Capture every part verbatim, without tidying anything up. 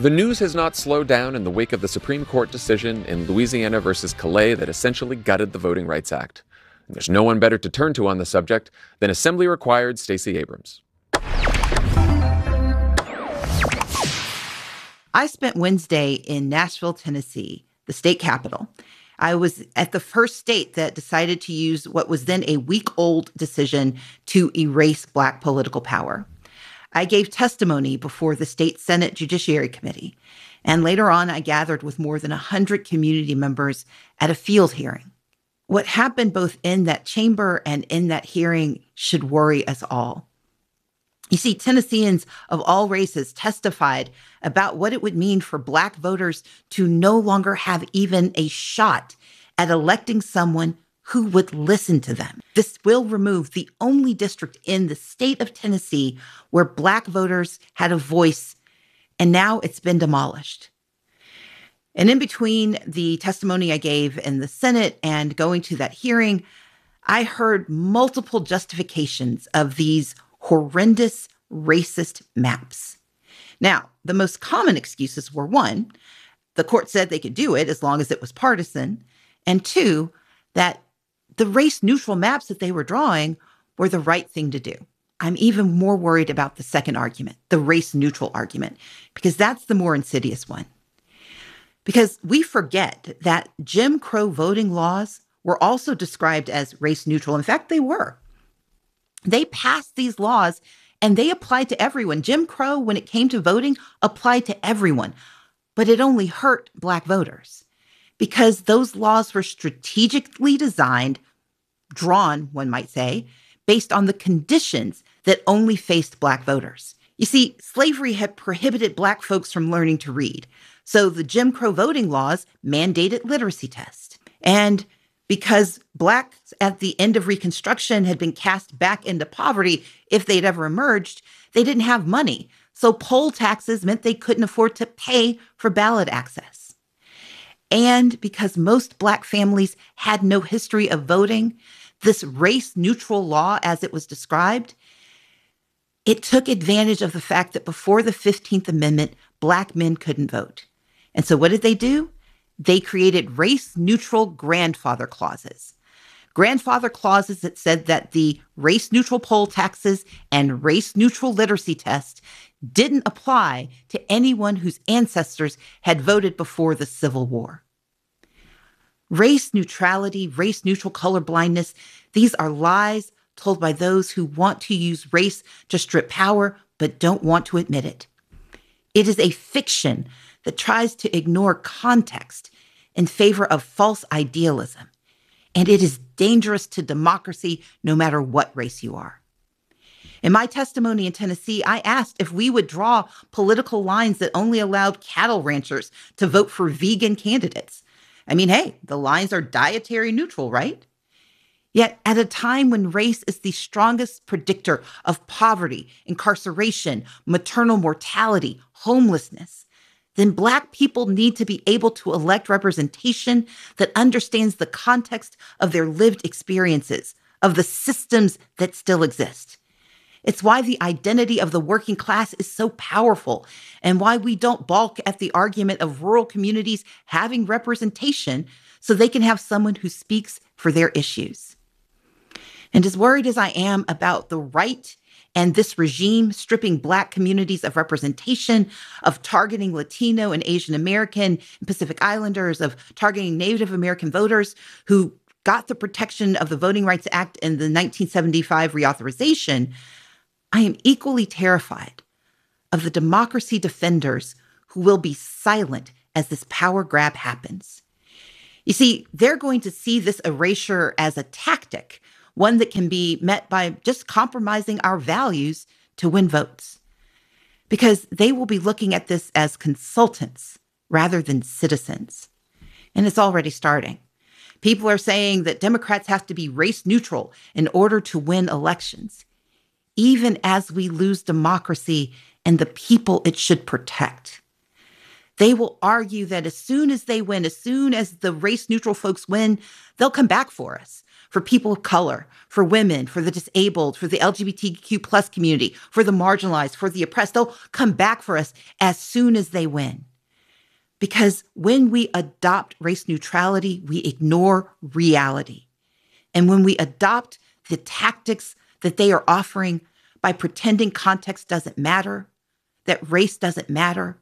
The news has not slowed down in the wake of the Supreme Court decision in Louisiana versus Calais that essentially gutted the Voting Rights Act. And there's no one better to turn to on the subject than Assembly-required Stacey Abrams. I spent Wednesday in Nashville, Tennessee, the state capital. I was at the first state that decided to use what was then a week-old decision to erase Black political power. I gave testimony before the state Senate Judiciary Committee, and later on I gathered with more than one hundred community members at a field hearing. What happened both in that chamber and in that hearing should worry us all. You see, Tennesseans of all races testified about what it would mean for Black voters to no longer have even a shot at electing someone who would listen to them. This will remove the only district in the state of Tennessee where Black voters had a voice, and now it's been demolished. And in between the testimony I gave in the Senate and going to that hearing, I heard multiple justifications of these horrendous racist maps. Now, the most common excuses were, one, the court said they could do it as long as it was partisan, and two, that the race-neutral maps that they were drawing were the right thing to do. I'm even more worried about the second argument, the race-neutral argument, because that's the more insidious one. Because we forget that Jim Crow voting laws were also described as race-neutral. In fact, they were. They passed these laws and they applied to everyone. Jim Crow, when it came to voting, applied to everyone. But it only hurt Black voters because those laws were strategically designed, drawn, one might say, based on the conditions that only faced Black voters. You see, slavery had prohibited Black folks from learning to read. So the Jim Crow voting laws mandated literacy tests. And because Blacks at the end of Reconstruction had been cast back into poverty if they'd ever emerged, they didn't have money. So poll taxes meant they couldn't afford to pay for ballot access. And because most Black families had no history of voting, this race-neutral law, as it was described, it took advantage of the fact that before the fifteenth Amendment, Black men couldn't vote. And so what did they do? They created race-neutral grandfather clauses. Grandfather clauses that said that the race-neutral poll taxes and race-neutral literacy tests didn't apply to anyone whose ancestors had voted before the Civil War. Race neutrality, race-neutral colorblindness, these are lies told by those who want to use race to strip power but don't want to admit it. It is a fiction that tries to ignore context in favor of false idealism. And it is dangerous to democracy no matter what race you are. In my testimony in Tennessee, I asked if we would draw political lines that only allowed cattle ranchers to vote for vegan candidates. I mean, hey, the lines are dietary neutral, right? Yet at a time when race is the strongest predictor of poverty, incarceration, maternal mortality, homelessness, then Black people need to be able to elect representation that understands the context of their lived experiences, of the systems that still exist. It's why the identity of the working class is so powerful and why we don't balk at the argument of rural communities having representation so they can have someone who speaks for their issues. And as worried as I am about the right and this regime stripping Black communities of representation, of targeting Latino and Asian American and Pacific Islanders, of targeting Native American voters who got the protection of the Voting Rights Act in the nineteen seventy-five reauthorization, I am equally terrified of the democracy defenders who will be silent as this power grab happens. You see, they're going to see this erasure as a tactic, one that can be met by just compromising our values to win votes. Because they will be looking at this as consultants rather than citizens. And it's already starting. People are saying that Democrats have to be race neutral in order to win elections, even as we lose democracy and the people it should protect. They will argue that as soon as they win, as soon as the race-neutral folks win, they'll come back for us, for people of color, for women, for the disabled, for the L G B T Q plus community, for the marginalized, for the oppressed. They'll come back for us as soon as they win. Because when we adopt race neutrality, we ignore reality. And when we adopt the tactics that they are offering by pretending context doesn't matter, that race doesn't matter,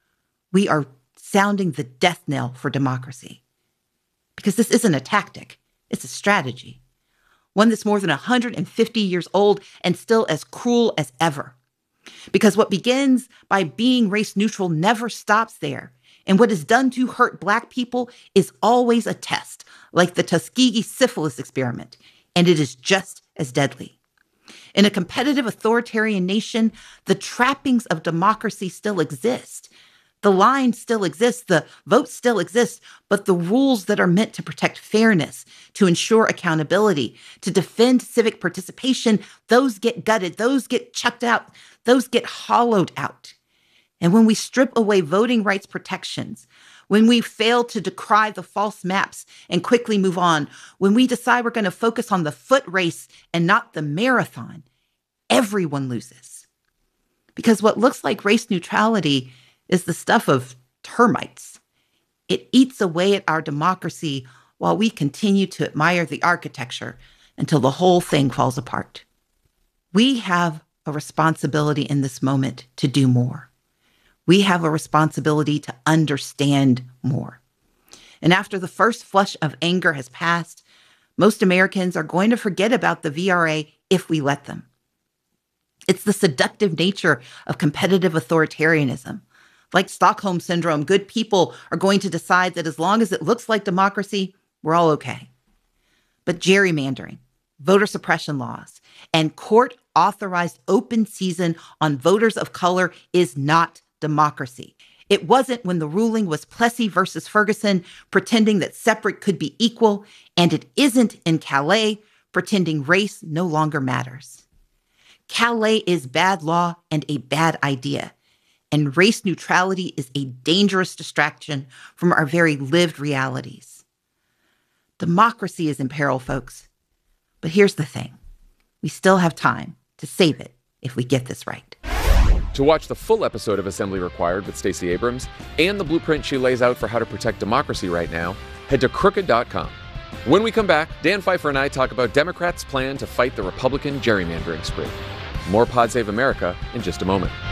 we are sounding the death knell for democracy. Because this isn't a tactic, it's a strategy. One that's more than one hundred fifty years old and still as cruel as ever. Because what begins by being race neutral never stops there. And what is done to hurt Black people is always a test, like the Tuskegee syphilis experiment, and it is just as deadly. In a competitive authoritarian nation, the trappings of democracy still exist. The line still exists, the vote still exists, but the rules that are meant to protect fairness, to ensure accountability, to defend civic participation, those get gutted, those get chucked out, those get hollowed out. And when we strip away voting rights protections, when we fail to decry the false maps and quickly move on, when we decide we're going to focus on the foot race and not the marathon, everyone loses. Because what looks like race neutrality is the stuff of termites. It eats away at our democracy while we continue to admire the architecture until the whole thing falls apart. We have a responsibility in this moment to do more. We have a responsibility to understand more. And after the first flush of anger has passed, most Americans are going to forget about the V R A if we let them. It's the seductive nature of competitive authoritarianism. Like Stockholm Syndrome, good people are going to decide that as long as it looks like democracy, we're all okay. But gerrymandering, voter suppression laws, and court-authorized open season on voters of color is not democracy. It wasn't when the ruling was Plessy versus Ferguson, pretending that separate could be equal, and it isn't in Calais, pretending race no longer matters. Calais is bad law and a bad idea, and race neutrality is a dangerous distraction from our very lived realities. Democracy is in peril, folks. But here's the thing. We still have time to save it if we get this right. To watch the full episode of Assembly Required with Stacey Abrams and the blueprint she lays out for how to protect democracy right now, head to crooked dot com. When we come back, Dan Pfeiffer and I talk about Democrats' plan to fight the Republican gerrymandering spree. More Pod Save America in just a moment.